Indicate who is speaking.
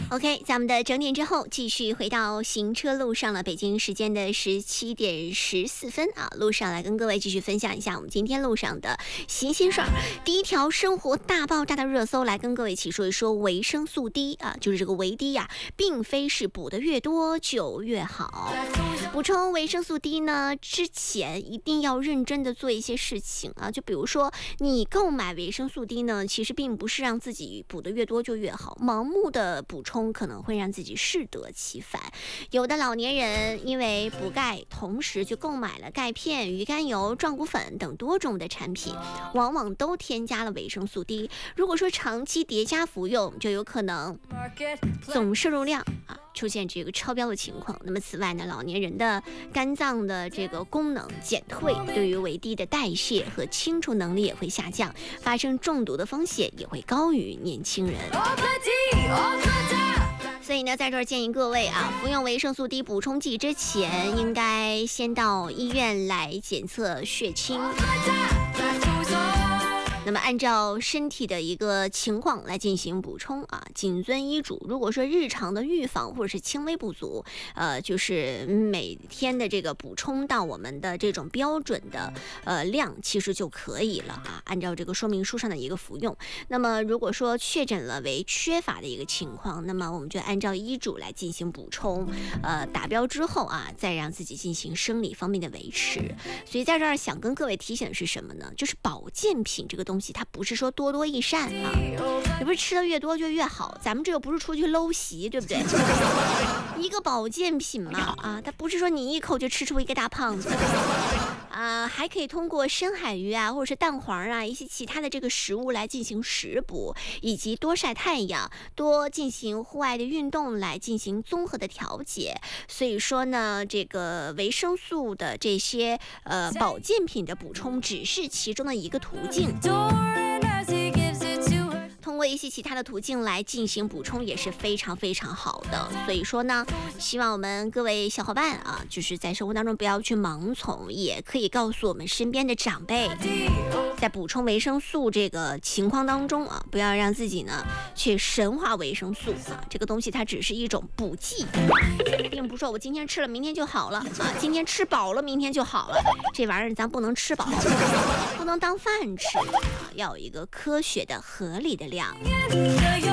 Speaker 1: OK， 在我们的整点之后，继续回到行车路上了。北京时间的17点14分啊，路上来跟各位继续分享一下我们今天路上的新鲜事儿。第一条生活大爆炸的热搜，来跟各位一起说一说维生素 D 啊，就是这个维 D 呀，并非是补的越多就越好。补充维生素 D 呢，之前一定要认真的做一些事情啊，就比如说你购买维生素 D 呢，其实并不是让自己补的越多就越好，盲目的补充可能会让自己适得其反。有的老年人因为补钙，同时就购买了钙片、鱼肝油、壮骨粉等多种的产品，往往都添加了维生素 D。如果说长期叠加服用，就有可能总摄入量出现这个超标的情况。那么此外呢，老年人的肝脏的这个功能减退，对于维 D 的代谢和清除能力也会下降，发生中毒的风险也会高于年轻人。所以呢，在这儿建议各位服用维生素 D 补充剂之前，应该先到医院来检测血清。那么按照身体的一个情况来进行补充谨遵医嘱。如果说日常的预防或者是轻微不足，就是每天的这个补充到我们的这种标准的量，其实就可以了按照这个说明书上的一个服用。那么如果说确诊了为缺乏的一个情况，那么我们就按照医嘱来进行补充，达标之后再让自己进行生理方面的维持。所以在这儿想跟各位提醒的是什么呢？就是保健品这个东西它不是说多多益善也不是吃的越多就越好，咱们这个不是出去搂席，对不对？一个保健品嘛它不是说你一口就吃出一个大胖子还可以通过深海鱼或者是蛋黄一些其他的这个食物来进行食补，以及多晒太阳、多进行户外的运动来进行综合的调节。所以说呢，这个维生素的这些保健品的补充只是其中的一个途径。通过一些其他的途径来进行补充也是非常非常好的。所以说呢，希望我们各位小伙伴就是在生活当中不要去盲从，也可以告诉我们身边的长辈，在补充维生素这个情况当中不要让自己呢去神化维生素这个东西它只是一种补剂，并不是说我今天吃了明天就好了今天吃饱了明天就好了，这玩意儿咱不能吃饱，不能当饭吃要有一个科学的合理的量。